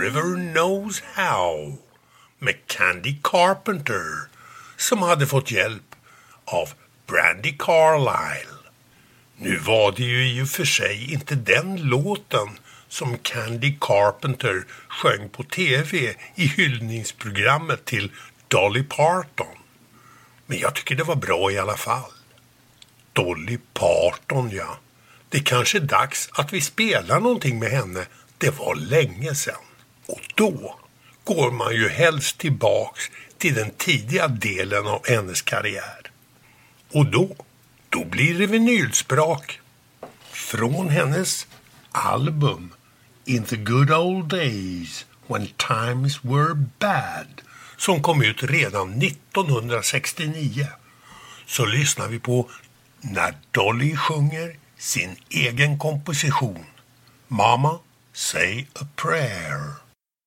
River Knows How med Candy Carpenter som hade fått hjälp av Brandi Carlile. Nu var det ju i och för sig inte den låten som Candy Carpenter sjöng på tv i hyllningsprogrammet till Dolly Parton. Men jag tycker det var bra i alla fall. Dolly Parton, ja. Det kanske är dags att vi spelar någonting med henne. Det var länge sedan. Och då går man ju helst tillbaks till den tidiga delen av hennes karriär. Och då blir det vinylsprak från hennes album In the Good Old Days When Times Were Bad som kom ut redan 1969. Så lyssnar vi på när Dolly sjunger sin egen komposition Mama Say a Prayer.